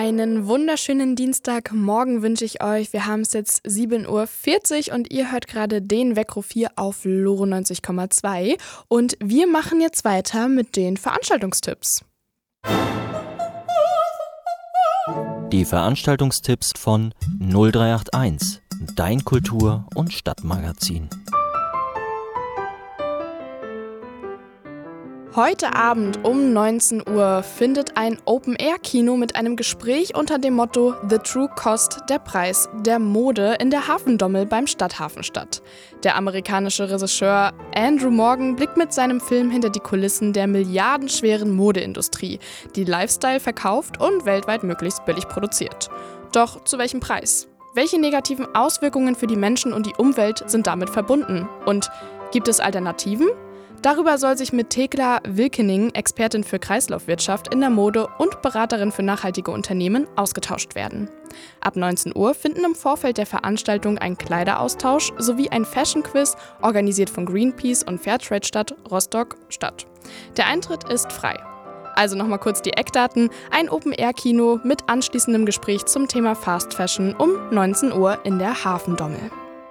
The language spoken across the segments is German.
Einen wunderschönen Dienstagmorgen wünsche ich euch. Wir haben es jetzt 7:40 Uhr und ihr hört gerade den Weckruf hier auf Loro 90,2. Und wir machen jetzt weiter mit den Veranstaltungstipps. Die Veranstaltungstipps von 0381, dein Kultur- und Stadtmagazin. Heute Abend um 19 Uhr findet ein Open-Air-Kino mit einem Gespräch unter dem Motto The True Cost, der Preis der Mode in der Hafendommel beim Stadthafen statt. Der amerikanische Regisseur Andrew Morgan blickt mit seinem Film hinter die Kulissen der milliardenschweren Modeindustrie, die Lifestyle verkauft und weltweit möglichst billig produziert. Doch zu welchem Preis? Welche negativen Auswirkungen für die Menschen und die Umwelt sind damit verbunden? Und gibt es Alternativen? Darüber soll sich mit Thekla Wilkening, Expertin für Kreislaufwirtschaft in der Mode und Beraterin für nachhaltige Unternehmen, ausgetauscht werden. Ab 19 Uhr finden im Vorfeld der Veranstaltung ein Kleideraustausch sowie ein Fashion-Quiz, organisiert von Greenpeace und Fairtrade-Stadt Rostock, statt. Der Eintritt ist frei. Also nochmal kurz die Eckdaten: ein Open-Air-Kino mit anschließendem Gespräch zum Thema Fast Fashion um 19 Uhr in der Hafendommel.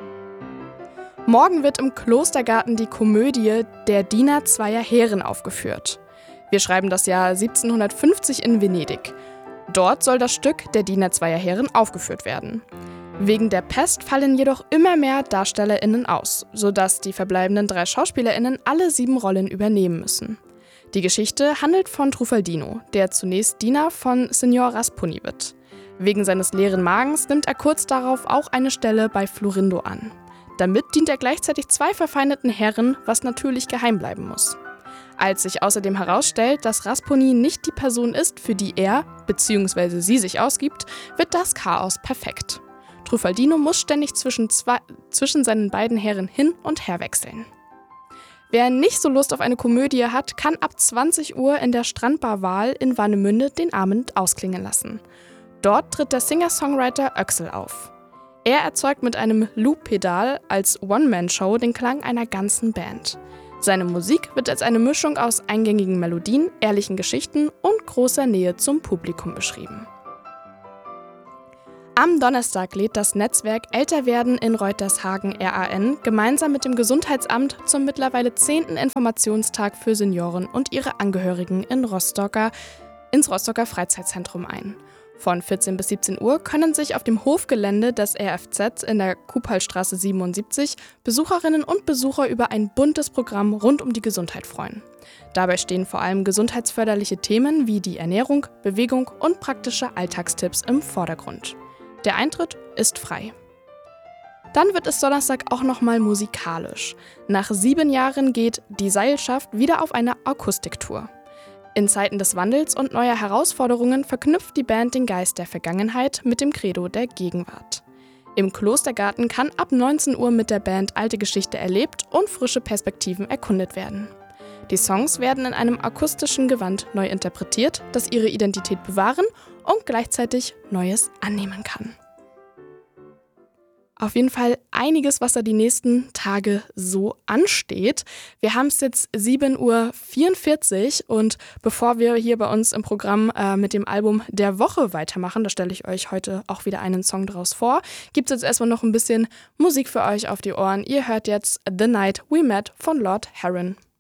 Morgen wird im Klostergarten die Komödie Der Diener zweier Herren aufgeführt. Wir schreiben das Jahr 1750 in Venedig. Dort soll das Stück Der Diener zweier Herren aufgeführt werden. Wegen der Pest fallen jedoch immer mehr DarstellerInnen aus, sodass die verbleibenden 3 SchauspielerInnen alle 7 Rollen übernehmen müssen. Die Geschichte handelt von Truffaldino, der zunächst Diener von Signor Rasponi wird. Wegen seines leeren Magens nimmt er kurz darauf auch eine Stelle bei Florindo an. Damit dient er gleichzeitig 2 verfeindeten Herren, was natürlich geheim bleiben muss. Als sich außerdem herausstellt, dass Rasponi nicht die Person ist, für die er bzw. sie sich ausgibt, wird das Chaos perfekt. Truffaldino muss ständig zwischen seinen beiden Herren hin und her wechseln. Wer nicht so Lust auf eine Komödie hat, kann ab 20 Uhr in der Strandbar Wahl in Warnemünde den Abend ausklingen lassen. Dort tritt der Singer-Songwriter Öxel auf. Er erzeugt mit einem Loop-Pedal als One-Man-Show den Klang einer ganzen Band. Seine Musik wird als eine Mischung aus eingängigen Melodien, ehrlichen Geschichten und großer Nähe zum Publikum beschrieben. Am Donnerstag lädt das Netzwerk Älterwerden in Reutershagen RAN gemeinsam mit dem Gesundheitsamt zum mittlerweile 10. Informationstag für Senioren und ihre Angehörigen ins Rostocker Freizeitzentrum ein. Von 14 bis 17 Uhr können sich auf dem Hofgelände des RFZ in der Kuphalstraße 77 Besucherinnen und Besucher über ein buntes Programm rund um die Gesundheit freuen. Dabei stehen vor allem gesundheitsförderliche Themen wie die Ernährung, Bewegung und praktische Alltagstipps im Vordergrund. Der Eintritt ist frei. Dann wird es Donnerstag auch nochmal musikalisch. Nach 7 Jahren geht Die Seilschaft wieder auf eine Akustiktour. In Zeiten des Wandels und neuer Herausforderungen verknüpft die Band den Geist der Vergangenheit mit dem Credo der Gegenwart. Im Klostergarten kann ab 19 Uhr mit der Band alte Geschichte erlebt und frische Perspektiven erkundet werden. Die Songs werden in einem akustischen Gewand neu interpretiert, das ihre Identität bewahren und gleichzeitig Neues annehmen kann. Auf jeden Fall einiges, was da die nächsten Tage so ansteht. Wir haben es jetzt 7:44 Uhr und bevor wir hier bei uns im Programm mit dem Album der Woche weitermachen, da stelle ich euch heute auch wieder einen Song draus vor, gibt es jetzt erstmal noch ein bisschen Musik für euch auf die Ohren. Ihr hört jetzt The Night We Met von Lord Huron.